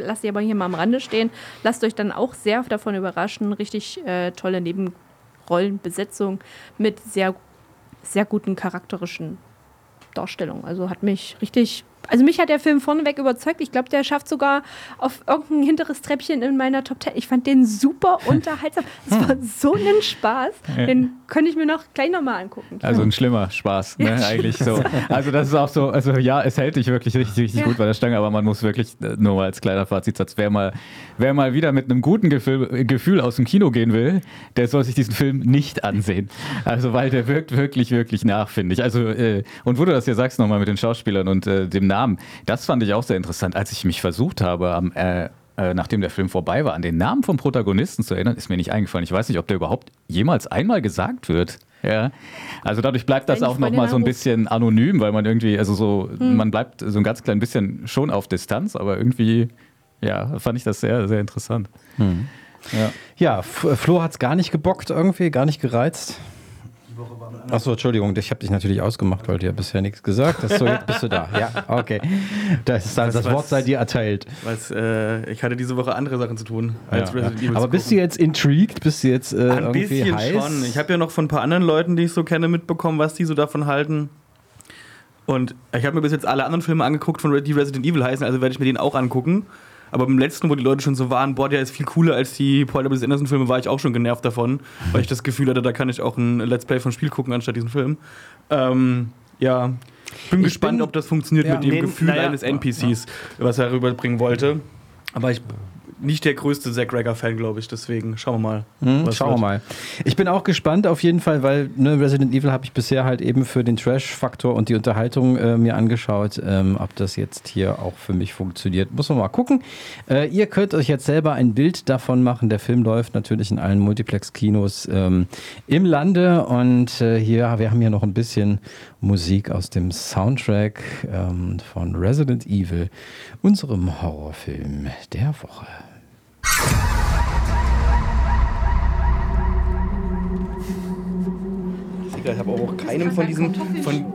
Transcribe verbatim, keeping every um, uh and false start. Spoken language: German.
lasst sie aber hier mal am Rande stehen. Lasst euch dann auch sehr davon überraschen. Richtig äh, tolle Nebenrollenbesetzung mit sehr, sehr guten charakterischen Darstellungen. Also hat mich richtig... Also mich hat der Film vorneweg überzeugt. Ich glaube, der schafft sogar auf irgendein hinteres Treppchen in meiner Top Ten. Ich fand den super unterhaltsam. Es war so ein Spaß. Ja. Den könnte ich mir noch gleich nochmal angucken. Also ein schlimmer Spaß, ne? Ja. Eigentlich so. Also das ist auch so, also ja, es hält dich wirklich richtig, richtig ja. gut bei der Stange, aber man muss wirklich, nur mal als kleiner Fazitsatz, wer mal, wer mal wieder mit einem guten Gefühl, Gefühl aus dem Kino gehen will, der soll sich diesen Film nicht ansehen. Also weil der wirkt wirklich, wirklich nach, finde ich. Also äh, und wo du das ja sagst nochmal mit den Schauspielern und äh, dem Namen, das fand ich auch sehr interessant. Als ich mich versucht habe, am, äh, äh, nachdem der Film vorbei war, an den Namen vom Protagonisten zu erinnern, ist mir nicht eingefallen. Ich weiß nicht, ob der überhaupt jemals einmal gesagt wird. Ja. Also dadurch bleibt das auch nochmal so ein bisschen anonym, weil man irgendwie, also so, hm. man bleibt so ein ganz klein bisschen schon auf Distanz, aber irgendwie, ja, fand ich das sehr, sehr interessant. Hm. Ja, ja, Flo hat es gar nicht gebockt irgendwie, gar nicht gereizt. Achso, Entschuldigung, ich habe dich natürlich ausgemacht, weil du ja bisher nichts gesagt hast. So, jetzt bist du da. Ja, okay. Das, ist, das, das Wort sei dir erteilt. Was, äh, ich hatte diese Woche andere Sachen zu tun, als ja, Resident ja. Evil Aber bist du jetzt intrigued? Bist du jetzt äh, Ein irgendwie bisschen heiß? schon. Ich habe ja noch von ein paar anderen Leuten, die ich so kenne, mitbekommen, was die so davon halten. Und ich habe mir bis jetzt alle anderen Filme angeguckt, von die Resident Evil heißen, also werde ich mir den auch angucken. Aber beim letzten, wo die Leute schon so waren, boah, der ist viel cooler als die Paul W S. Anderson-Filme, war ich auch schon genervt davon, weil ich das Gefühl hatte, da kann ich auch ein Let's Play vom Spiel gucken, anstatt diesen Film. Ähm, ja, bin ich gespannt, bin, ob das funktioniert ja, mit dem nee, Gefühl naja, eines N P Cs, ja. was er rüberbringen wollte. Aber ich nicht der größte Zack Ryder-Fan, glaube ich, deswegen schauen wir mal. Mhm, schauen wir mal. Ich bin auch gespannt auf jeden Fall, weil ne, Resident Evil habe ich bisher halt eben für den Trash-Faktor und die Unterhaltung äh, mir angeschaut. Ähm, ob das jetzt hier auch für mich funktioniert, muss man mal gucken. Äh, ihr könnt euch jetzt selber ein Bild davon machen. Der Film läuft natürlich in allen Multiplex-Kinos ähm, im Lande und äh, hier, wir haben hier noch ein bisschen Musik aus dem Soundtrack ähm, von Resident Evil, unserem Horrorfilm der Woche. Ich habe auch keinem von diesen, von